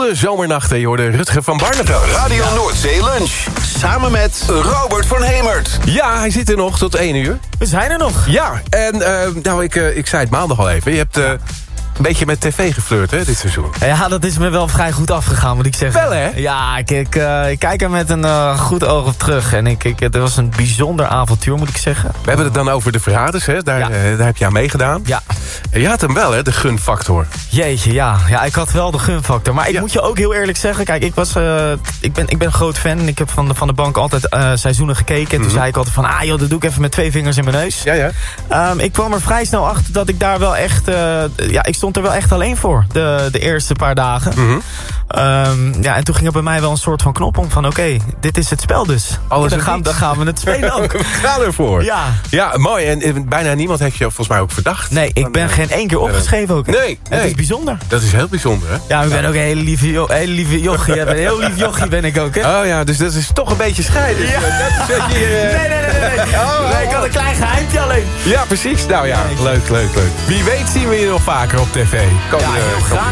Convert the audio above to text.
zwoele zomernachten. Je hoorde Rutger van Barneveld. Radio Noordzee Lunch. Samen met Robert van Hemert. Ja, hij zit er nog tot 1 uur. We zijn er nog. Ja, en ik zei het maandag al even. Je hebt een beetje met tv geflirt, hè, dit seizoen. Ja, dat is me wel vrij goed afgegaan, moet ik zeggen. Wel, hè? Ja, ik kijk er met een goed oog op terug. En het was een bijzonder avontuur, moet ik zeggen. We hebben het dan over de verraders, hè? Daar heb je aan meegedaan. Ja. En je had hem wel, hè, de gunfactor. Jeetje, ja. Ja, ik had wel de gunfactor. Maar ik moet je ook heel eerlijk zeggen... Kijk, ik ben een groot fan. Ik heb van de bank altijd seizoenen gekeken. En toen zei ik altijd van... joh, dat doe ik even met 2 vingers in mijn neus. Ja. Ik kwam er vrij snel achter dat ik daar wel echt... ik stond er wel echt alleen voor. De eerste paar dagen. En toen ging er bij mij wel een soort van knop om. Van oké, dit is het spel dus. Dan gaan we het spelen ook. We gaan ervoor. Ja, mooi. En bijna niemand heeft je volgens mij ook verdacht. Nee, ik ben geen 1 keer opgeschreven ook. Nee. Het is bijzonder. Dat is heel bijzonder, hè? Ja, ik ben ook een hele lieve jochie. Een heel lief jochie ben ik ook, hè? Oh ja, dus dat is toch een beetje scheiden. Ja. Nee. Nee, ik had een klein geheimtje alleen. Ja, precies. Nou ja, leuk. Wie weet zien we je nog vaker op tv. Heel graag.